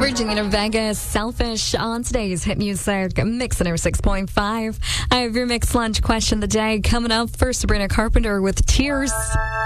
Regina Vegas, Selfish on today's Hit Music Mix Center 6.5. I have your mixed lunch question of the day coming up. First, Sabrina Carpenter with Tears.